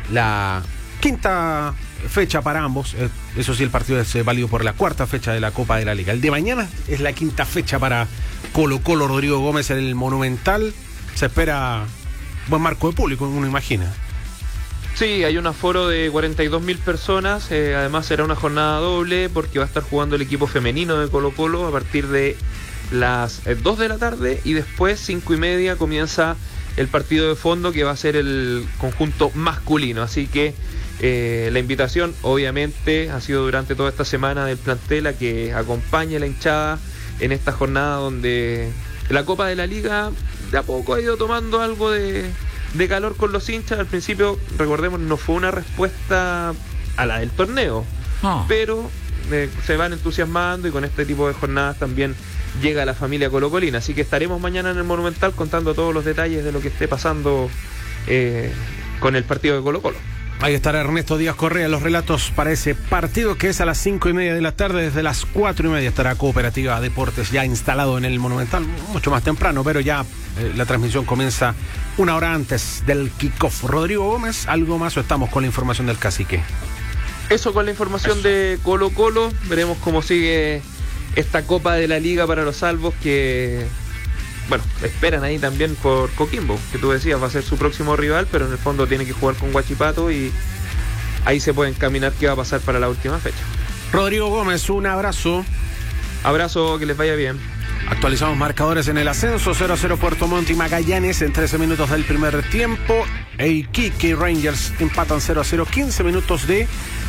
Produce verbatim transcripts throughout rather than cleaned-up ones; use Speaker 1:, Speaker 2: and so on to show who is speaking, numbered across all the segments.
Speaker 1: la quinta fecha para ambos. Eh, eso sí, el partido es eh, válido por la cuarta fecha de la Copa de la Liga. El de mañana es la quinta fecha para Colo Colo. Rodrigo Gómez en el Monumental. Se espera buen marco de público, uno imagina.
Speaker 2: Sí, hay un aforo de cuarenta y dos mil personas, eh, además será una jornada doble porque va a estar jugando el equipo femenino de Colo Colo a partir de las eh, dos de la tarde y después cinco y media comienza el partido de fondo que va a ser el conjunto masculino, así que eh, la invitación obviamente ha sido durante toda esta semana del plantel a que acompañe a la hinchada en esta jornada donde la Copa de la Liga de a poco ha ido tomando algo de... de calor con los hinchas. Al principio, recordemos, no fue una respuesta a la del torneo, no. pero eh, se van entusiasmando y con este tipo de jornadas también llega la familia colocolina, así que estaremos mañana en el Monumental contando todos los detalles de lo que esté pasando eh, con el partido de Colo Colo.
Speaker 1: Ahí estará Ernesto Díaz Correa, los relatos para ese partido que es a las cinco y media de la tarde. Desde las cuatro y media estará Cooperativa Deportes ya instalado en el Monumental, mucho más temprano, pero ya eh, la transmisión comienza una hora antes del kickoff. Rodrigo Gómez, ¿algo más o estamos con la información del cacique?
Speaker 2: Eso con la información Eso. de Colo Colo. Veremos cómo sigue esta Copa de la Liga para los salvos que... bueno, esperan ahí también por Coquimbo, que tú decías va a ser su próximo rival, pero en el fondo tiene que jugar con Huachipato y ahí se puede encaminar qué va a pasar para la última fecha.
Speaker 1: Rodrigo Gómez, un abrazo.
Speaker 2: Abrazo, que les vaya bien.
Speaker 1: Actualizamos marcadores en el ascenso. cero a cero Puerto Montt y Magallanes en trece minutos del primer tiempo. Iquique y Rangers empatan cero a cero. quince minutos de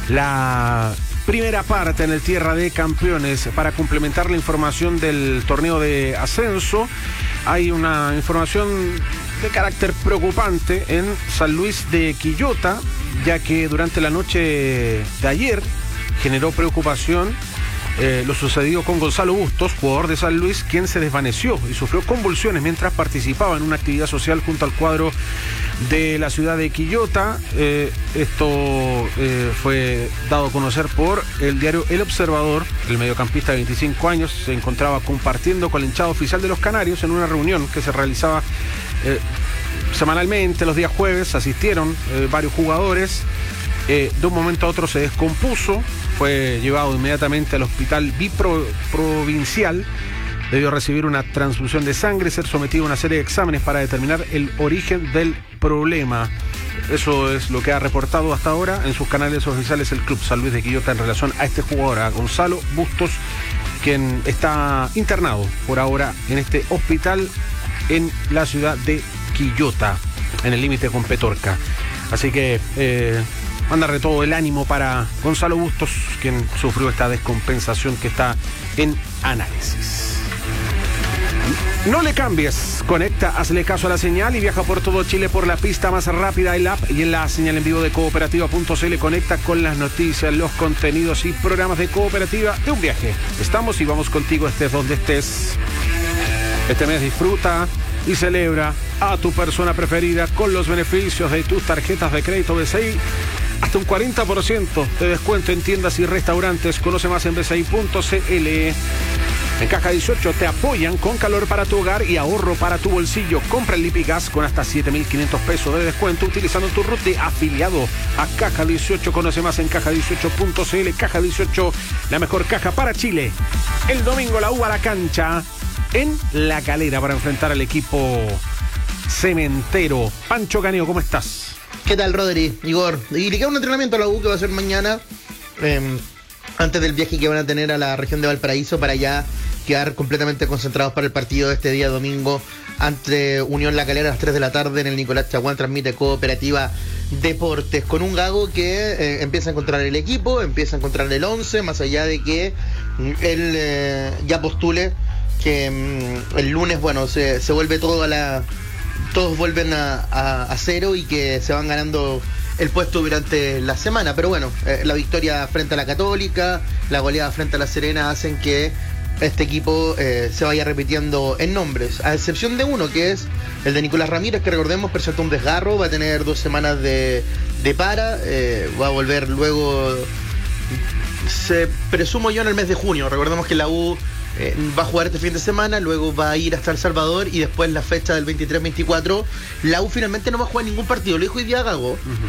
Speaker 1: la primera parte en el Tierra de Campeones. Para complementar la información del torneo de ascenso, hay una información de carácter preocupante en San Luis de Quillota, ya que durante la noche de ayer generó preocupación eh, lo sucedido con Gonzalo Bustos, jugador de San Luis, quien se desvaneció y sufrió convulsiones mientras participaba en una actividad social junto al cuadro de la ciudad de Quillota. Eh, esto eh, fue dado a conocer por el diario El Observador. El mediocampista de veinticinco años se encontraba compartiendo con el hinchado oficial de los Canarios en una reunión que se realizaba eh, semanalmente los días jueves. Asistieron eh, varios jugadores. Eh, de un momento a otro se descompuso, fue llevado inmediatamente al hospital biprovincial. Debió recibir una transfusión de sangre, ser sometido a una serie de exámenes para determinar el origen del problema. Eso es lo que ha reportado hasta ahora en sus canales oficiales el Club San Luis de Quillota en relación a este jugador, a Gonzalo Bustos, quien está internado por ahora en este hospital en la ciudad de Quillota, en el límite con Petorca. Así que eh, mandarle todo el ánimo para Gonzalo Bustos, quien sufrió esta descompensación que está en análisis. No le cambies, conecta, hazle caso a la señal y viaja por todo Chile por la pista más rápida, el app y en la señal en vivo de cooperativa punto c l. Conecta con las noticias, los contenidos y programas de Cooperativa de un viaje. Estamos y vamos contigo, estés donde estés. Este mes disfruta y celebra a tu persona preferida con los beneficios de tus tarjetas de crédito B C I. Hasta un cuarenta por ciento de descuento en tiendas y restaurantes. Conoce más en b c i punto c l. En Caja dieciocho te apoyan con calor para tu hogar y ahorro para tu bolsillo. Compra el Lipigas con hasta siete mil quinientos pesos de descuento utilizando tu R U T de afiliado a Caja dieciocho. Conoce más en caja dieciocho punto c l. Caja dieciocho, la mejor caja para Chile. El domingo la U a la cancha en La Calera para enfrentar al equipo cementero. Pancho Caneo, ¿cómo estás?
Speaker 3: ¿Qué tal, Rodri? Igor. Y le queda un entrenamiento a la U que va a ser mañana, eh, antes del viaje que van a tener a la región de Valparaíso, para ya quedar completamente concentrados para el partido de este día domingo ante Unión La Calera a las tres de la tarde en el Nicolás Chaguán. Transmite Cooperativa Deportes, con un Gago que eh, empieza a encontrar el equipo, empieza a encontrar el once, más allá de que él eh, ya postule que mm, el lunes, bueno, se, se vuelve todo a la... todos vuelven a, a, a cero y que se van ganando el puesto durante la semana. Pero bueno, eh, la victoria frente a la Católica, la goleada frente a la Serena hacen que este equipo eh, se vaya repitiendo en nombres, a excepción de uno, que es el de Nicolás Ramírez, que recordemos presentó un desgarro, va a tener dos semanas de, de para, eh, va a volver luego, se presumo yo, en el mes de junio. Recordemos que la U Eh, va a jugar este fin de semana, luego va a ir hasta El Salvador y después la fecha del veintitrés veinticuatro la U finalmente no va a jugar ningún partido. Lo dijo hoy día Gago, uh-huh.